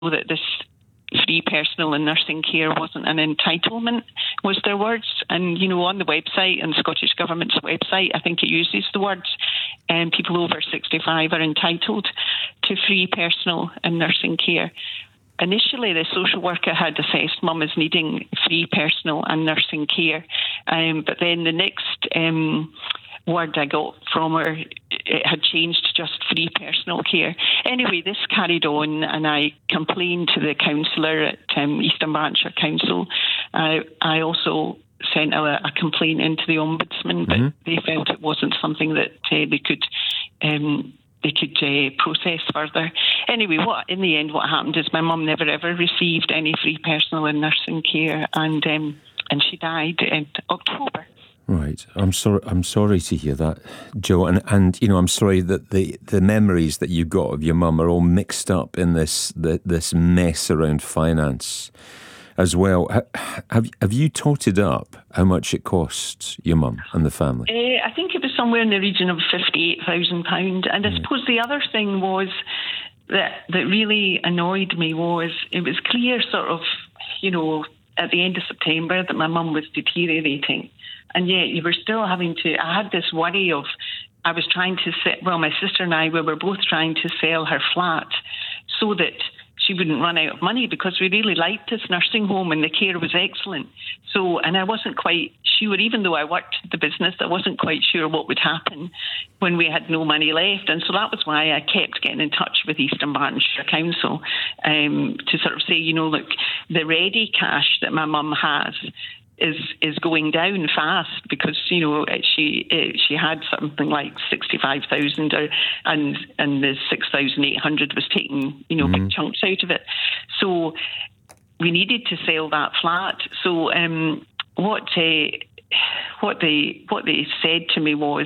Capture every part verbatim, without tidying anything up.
that this free personal and nursing care wasn't an entitlement, was their words. And, you know, on the website, and Scottish Government's website, I think it uses the words, um, people over sixty-five are entitled to free personal and nursing care. Initially, the social worker had assessed mum as needing free personal and nursing care. Um, but then the next um, word I got from her, it had changed to just free personal care. Anyway, this carried on, and I complained to the councillor at um, East Dunbartonshire Council. Uh, I also sent a, a complaint into the Ombudsman, but mm-hmm. they felt it wasn't something that uh, they could um, they could uh, process further. Anyway, what in the end, what happened is my mum never ever received any free personal and nursing care, and um, and she died in October. Right. I'm sorry. I'm sorry to hear that, Jo. And and you know, I'm sorry that the, the memories that you got of your mum are all mixed up in this the, this mess around finance as well. Have have you totted up how much it costs your mum and the family? Uh, I think it was somewhere in the region of fifty-eight thousand pounds. And I mm. suppose the other thing was that that really annoyed me was it was clear, sort of, you know, at the end of September that my mum was deteriorating. And yet you were still having to, I had this worry of, I was trying to, set, well, my sister and I, we were both trying to sell her flat so that she wouldn't run out of money, because we really liked this nursing home and the care was excellent. So, and I wasn't quite sure, even though I worked the business, I wasn't quite sure what would happen when we had no money left. And so that was why I kept getting in touch with East Dunbartonshire Council um, to sort of say, you know, look, the ready cash that my mum has is is going down fast, because, you know, she she had something like sixty-five thousand, or and and the six thousand eight hundred was taking, you know, mm-hmm. big chunks out of it. So we needed to sell that flat. So um, what uh, what they what they said to me was,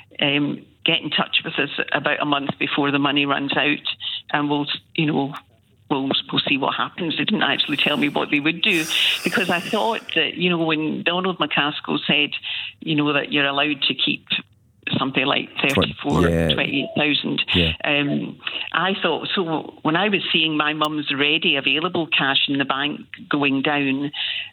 um, get in touch with us about a month before the money runs out, and we'll, you know, We'll, we'll see what happens. They didn't actually tell me what they would do, because I thought that, you know, when Donald McCaskill said, you know, that you're allowed to keep something like thirty-four, yeah. twenty-eight thousand, yeah. um, I thought, so when I was seeing my mum's ready available cash in the bank going down,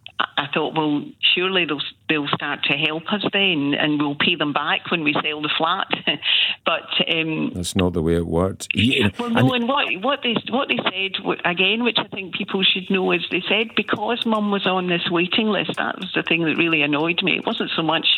I thought, well, surely they'll they'll start to help us then, and we'll pay them back when we sell the flat. But um, that's not the way it worked. Yeah. Well, no, and, and what what they what they said again, which I think people should know, is they said because Mum was on this waiting list, that was the thing that really annoyed me. It wasn't so much,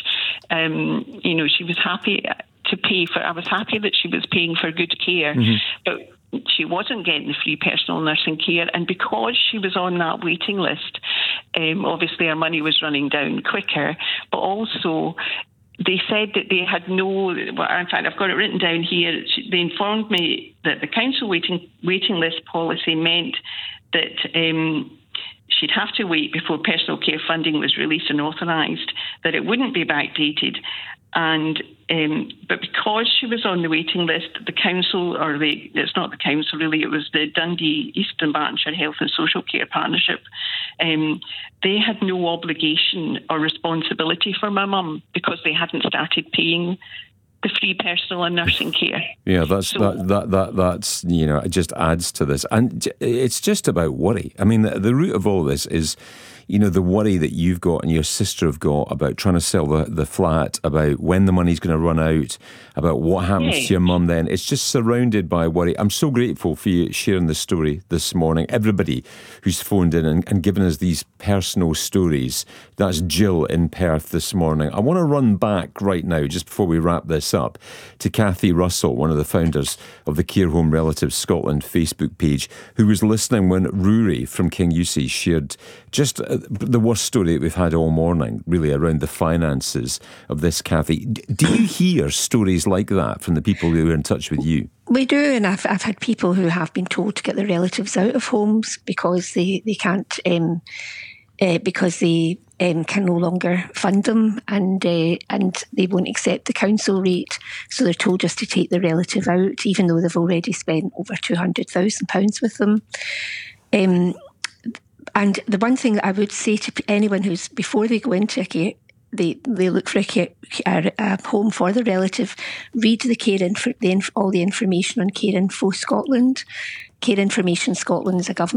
um, you know, she was happy to pay for. I was happy that she was paying for good care, mm-hmm. but she wasn't getting the free personal nursing care, and because she was on that waiting list, um, obviously her money was running down quicker. But also, they said that they had no. Well, in fact, I've got it written down here. They informed me that the council waiting waiting list policy meant that um, she'd have to wait before personal care funding was released and authorised, that it wouldn't be backdated. And um, but because she was on the waiting list, the council, or the it's not the council really, it was the Dundee East Dunbartonshire Health and Social Care Partnership. Um, they had no obligation or responsibility for my mum, because they hadn't started paying the free personal and nursing care. Yeah, that's so, that, that that that's you know, it just adds to this, and it's just about worry. I mean, the, the root of all this is, you know, the worry that you've got and your sister have got about trying to sell the, the flat, about when the money's going to run out, about what happens yeah. to your mum then. It's just surrounded by worry. I'm so grateful for you sharing the story this morning. Everybody who's phoned in and, and given us these personal stories. That's Jill in Perth this morning. I want to run back right now, just before we wrap this up, to Kathy Russell, one of the founders of the Care Home Relatives Scotland Facebook page, who was listening when Rory from King Eustace shared just the worst story that we've had all morning, really, around the finances of this, Kathy. Do you hear stories like that from the people who are in touch with you? We do, and I've I've had people who have been told to get their relatives out of homes because they, they can't, um, uh, because they um, can no longer fund them, and uh, and they won't accept the council rate, so they're told just to take the relative out, even though they've already spent over two hundred thousand pounds with them. Um, And the one thing that I would say to anyone who's, before they go into a care, they, they look for a, care, a, a home for the relative, read the care info, the, all the information on Care Info Scotland. Care Information Scotland is a government